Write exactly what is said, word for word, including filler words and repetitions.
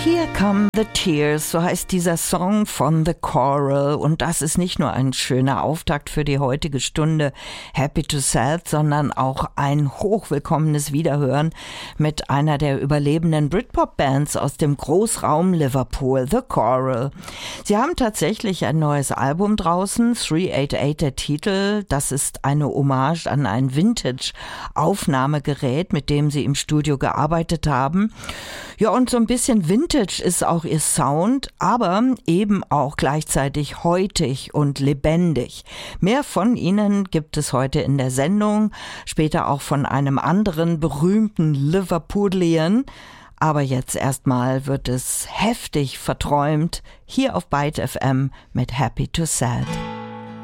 Here Come the Tears, so heißt dieser Song von The Coral. Und das ist nicht nur ein schöner Auftakt für die heutige Stunde Happy to Sad, sondern auch ein hochwillkommenes Wiederhören mit einer der überlebenden Britpop-Bands aus dem Großraum Liverpool, The Coral. Sie haben tatsächlich ein neues Album draußen, drei acht acht der Titel. Das ist eine Hommage an ein Vintage-Aufnahmegerät, mit dem sie im Studio gearbeitet haben. Ja, und so ein bisschen Vintage ist auch ihr Sound, aber eben auch gleichzeitig heutig und lebendig. Mehr von ihnen gibt es heute in der Sendung, später auch von einem anderen berühmten Liverpoolian. Aber jetzt erstmal wird es heftig verträumt hier auf Byte F M mit Happy to Sad.